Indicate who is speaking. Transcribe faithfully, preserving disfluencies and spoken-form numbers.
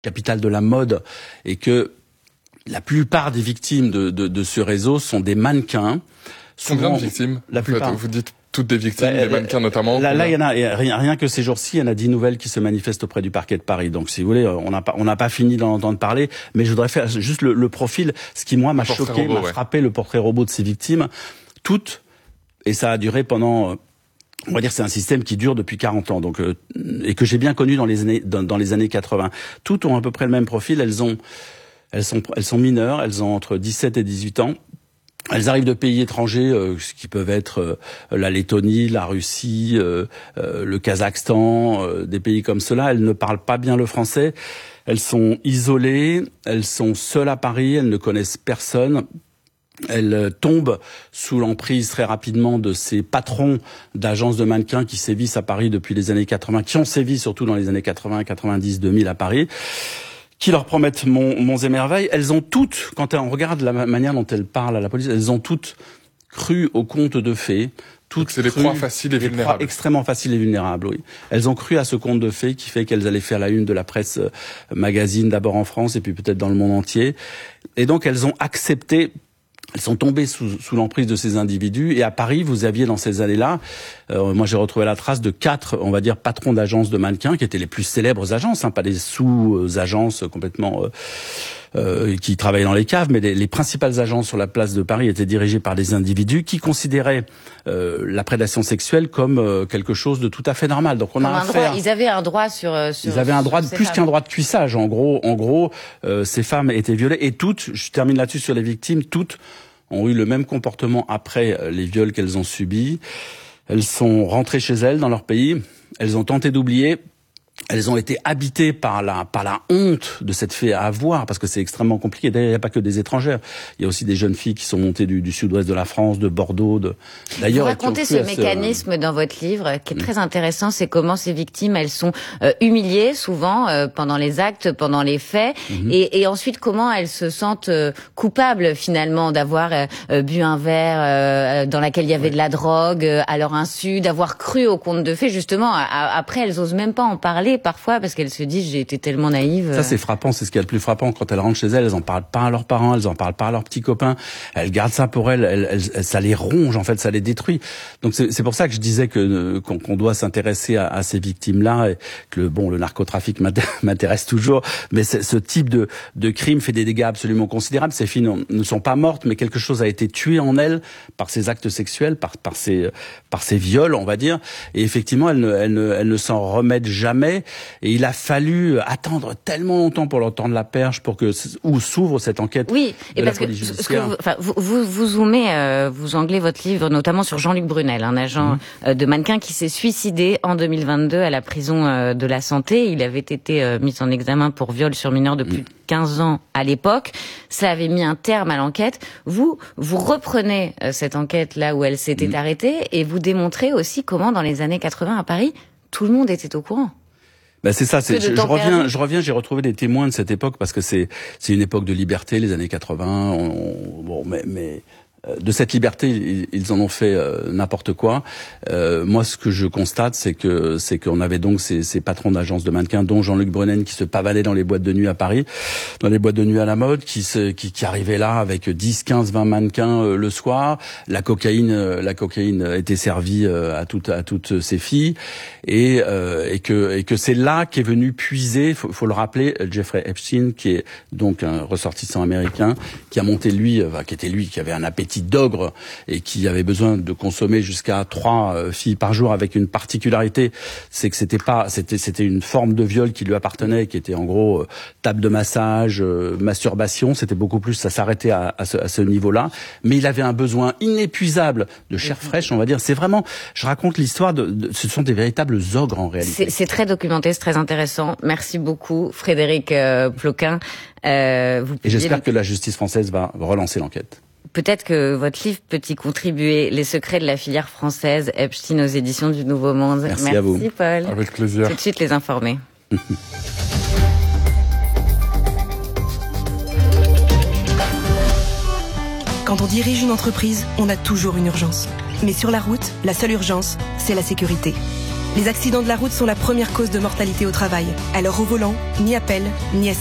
Speaker 1: capitale de la mode, et que la plupart des victimes de, de, de ce réseau sont des mannequins.
Speaker 2: Combien de victimes?
Speaker 1: La plupart.
Speaker 2: Vous dites toutes des victimes,
Speaker 1: bah,
Speaker 2: des mannequins notamment.
Speaker 1: Là, là, il y en a rien, rien que ces jours-ci, il y en a dix nouvelles qui se manifestent auprès du parquet de Paris. Donc, si vous voulez, on n'a pas, on n'a pas fini d'en entendre parler. Mais je voudrais faire juste le, le profil. Ce qui moi m'a choqué, m'a ouais. frappé, le portrait robot de ces victimes. Toutes, et ça a duré pendant, on va dire, c'est un système qui dure depuis quarante ans, donc euh, et que j'ai bien connu dans les années, dans, dans les années quatre-vingts. Toutes ont à peu près le même profil. Elles ont, elles sont, elles sont mineures. Elles ont entre dix-sept et dix-huit ans. Elles arrivent de pays étrangers, euh, ce qui peuvent être euh, la Lettonie, la Russie, euh, euh, le Kazakhstan, euh, des pays comme cela. Elles ne parlent pas bien le français. Elles sont isolées, elles sont seules à Paris, elles ne connaissent personne. Elles tombent sous l'emprise très rapidement de ces patrons d'agences de mannequins qui sévissent à Paris depuis les années quatre-vingts, qui ont sévi surtout dans les années quatre-vingts, quatre-vingt-dix, deux mille à Paris, qui leur promettent monts, monts et merveilles. Elles ont toutes, quand on regarde la manière dont elles parlent à la police, elles ont toutes cru aux contes de fées.
Speaker 2: Toutes c'est des proies faciles et
Speaker 1: des
Speaker 2: vulnérables.
Speaker 1: Proies extrêmement faciles et vulnérables, oui. Elles ont cru à ce conte de fées qui fait qu'elles allaient faire la une de la presse euh, magazine, d'abord en France et puis peut-être dans le monde entier. Et donc elles ont accepté. Elles sont tombées sous, sous l'emprise de ces individus. Et à Paris, vous aviez dans ces années-là, euh, moi j'ai retrouvé la trace de quatre, on va dire, patrons d'agences de mannequins, qui étaient les plus célèbres agences, hein, pas des sous-agences complètement... Euh, Euh, qui travaillaient dans les caves, mais les, les principales agences sur la place de Paris étaient dirigées par des individus qui considéraient euh, la prédation sexuelle comme euh, quelque chose de tout à fait normal. Donc on
Speaker 3: comme
Speaker 1: a
Speaker 3: un
Speaker 1: affaire.
Speaker 3: Droit, ils avaient un droit sur. sur
Speaker 1: ils avaient un droit de, plus
Speaker 3: femmes.
Speaker 1: qu'un droit de cuissage. En gros, en gros, euh, ces femmes étaient violées et toutes. Je termine là-dessus sur les victimes. Toutes ont eu le même comportement après les viols qu'elles ont subis. Elles sont rentrées chez elles dans leur pays. Elles ont tenté d'oublier. Elles ont été habitées par la par la honte de cette fait à avoir, parce que c'est extrêmement compliqué. D'ailleurs, il n'y a pas que des étrangères. Il y a aussi des jeunes filles qui sont montées du, du sud-ouest de la France, de Bordeaux. De...
Speaker 3: D'ailleurs, vous racontez ce mécanisme ce... dans votre livre qui est très intéressant. C'est comment ces victimes, elles sont euh, humiliées souvent euh, pendant les actes, pendant les faits, mm-hmm. et, et ensuite comment elles se sentent euh, coupables finalement d'avoir euh, bu un verre euh, dans lequel il y avait ouais. de la drogue euh, à leur insu, d'avoir cru au conte de fées. Justement, à, après, elles osent même pas en parler. Parfois, parce qu'elles se disent, j'ai été tellement naïve.
Speaker 1: Ça, c'est frappant, c'est ce qui est le plus frappant. Quand elles rentrent chez elles, elles en parlent pas à leurs parents, elles en parlent pas à leurs petits copains, elles gardent ça pour elles, elles, elles, elles ça les ronge, en fait, ça les détruit. Donc c'est, c'est pour ça que je disais que qu'on, qu'on doit s'intéresser à, à ces victimes-là, et que le, bon, le narcotrafic m'intéresse toujours, mais ce type de, de crime fait des dégâts absolument considérables. Ces filles ne, ne sont pas mortes, mais quelque chose a été tué en elles par ces actes sexuels, par, par ces, par ces viols, on va dire, et effectivement, elles ne, elles ne, elles ne s'en remettent jamais. Et il a fallu attendre tellement longtemps pour leur tendre la perche pour que où s'ouvre cette enquête.
Speaker 3: Oui,
Speaker 1: et
Speaker 3: de parce la police que, judiciaire. Que vous, enfin, vous, vous, vous zoomez, euh, vous anglez votre livre notamment sur Jean-Luc Brunel, un agent mmh. euh, de mannequin qui s'est suicidé en deux mille vingt-deux à la prison euh, de la Santé. Il avait été euh, mis en examen pour viol sur mineur de plus mmh. de quinze ans à l'époque. Ça avait mis un terme à l'enquête. Vous, vous reprenez euh, cette enquête là où elle s'était mmh. arrêtée et vous démontrez aussi comment dans les années quatre-vingts à Paris, tout le monde était au courant.
Speaker 1: Ben c'est ça. C'est, je, je reviens, je reviens. J'ai retrouvé des témoins de cette époque parce que c'est c'est une époque de liberté, les années quatre-vingts. On, on, bon, mais mais de cette liberté, ils, ils en ont fait euh, n'importe quoi. Euh, moi, ce que je constate, c'est que c'est qu'on avait donc ces, ces patrons d'agences de mannequins, dont Jean-Luc Brunel, qui se pavanaient dans les boîtes de nuit à Paris, dans les boîtes de nuit à la mode, qui se qui, qui arrivaient là avec dix, quinze, vingt mannequins euh, le soir. La cocaïne, euh, la cocaïne était servie euh, à toutes à toutes ces filles, et euh, et que et que c'est là qu'est venu puiser. Faut, faut le rappeler, Jeffrey Epstein, qui est donc un ressortissant américain, qui a monté lui, euh, qui était lui, qui avait un appétit d'ogre et qui avait besoin de consommer jusqu'à trois euh, filles par jour, avec une particularité, c'est que c'était pas, c'était c'était une forme de viol qui lui appartenait, qui était en gros euh, table de massage, euh, masturbation. C'était beaucoup plus, ça s'arrêtait à, à ce, à ce niveau-là. Mais il avait un besoin inépuisable de chair fraîche, on va dire. C'est vraiment, je raconte l'histoire de, de ce sont des véritables ogres en réalité.
Speaker 3: C'est, c'est très documenté, c'est très intéressant. Merci beaucoup, Frédéric euh, Ploquin. Euh, vous
Speaker 1: et j'espère le... que la justice française va relancer l'enquête.
Speaker 3: Peut-être que votre livre peut y contribuer. Les secrets de la filière française, Epstein aux éditions du Nouveau Monde.
Speaker 1: Merci,
Speaker 3: Merci
Speaker 1: à vous.
Speaker 3: Paul.
Speaker 2: Avec plaisir.
Speaker 3: Tout de suite les informer.
Speaker 4: Quand on dirige une entreprise, on a toujours une urgence. Mais sur la route, la seule urgence, c'est la sécurité. Les accidents de la route sont la première cause de mortalité au travail. Alors au volant, ni appel, ni S M S.